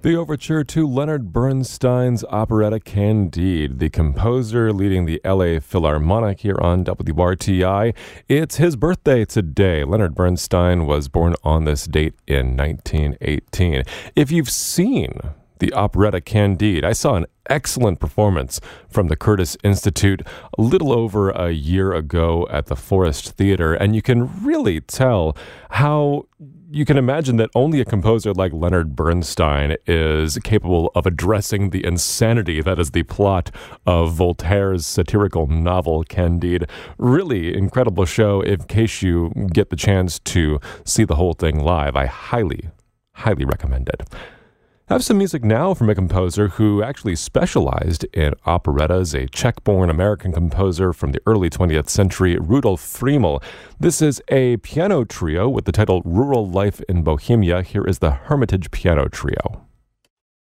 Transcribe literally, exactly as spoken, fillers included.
The overture to Leonard Bernstein's operetta Candide, the composer leading the L A Philharmonic here on W R T I. It's his birthday today. Leonard Bernstein was born on this date in nineteen eighteen. If you've seen the operetta Candide, I saw an excellent performance from the Curtis Institute a little over a year ago at the Forest Theater, and you can really tell how you can imagine that only a composer like Leonard Bernstein is capable of addressing the insanity that is the plot of Voltaire's satirical novel Candide. Really incredible show. In case you get the chance to see the whole thing live, I highly, highly recommend it. I have some music now from a composer who actually specialized in operettas, a Czech-born American composer from the early twentieth century, Rudolf Friml. This is a piano trio with the title Rural Life in Bohemia. Here is the Hermitage Piano Trio.